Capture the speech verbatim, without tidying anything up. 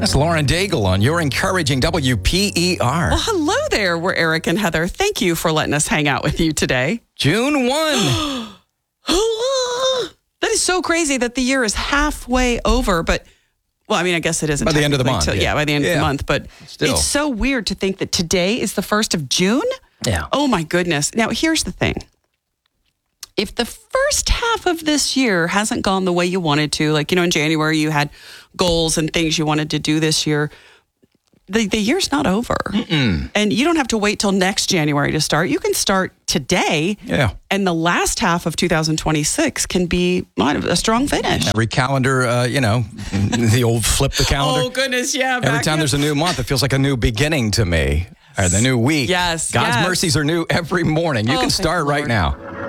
That's Lauren Daigle on Your Encouraging W P E R. Well, hello there. We're Eric and Heather. Thank you for letting us hang out with you today. June first. That is so crazy that the year is halfway over, but well, I mean, I guess it isn't By the end of the month. Till, yeah. yeah, by the end yeah. of the month, but Still. It's so weird to think that today is the first of June. Yeah. Oh my goodness. Now, here's the thing. If the first half of this year hasn't gone the way you wanted to, like, you know, in January you had goals and things you wanted to do this year, the, the year's not over. Mm-mm. And you don't have to wait till next January to start. You can start today. Yeah. And the last half of two thousand twenty-six can be a strong finish. Every calendar, uh, you know, the old flip the calendar. Oh, goodness, yeah. Every time there's a new month, it feels like a new beginning to me. Or the new week. Yes. God's yes. mercies are new every morning. You Oh, can thank start the right Lord. now.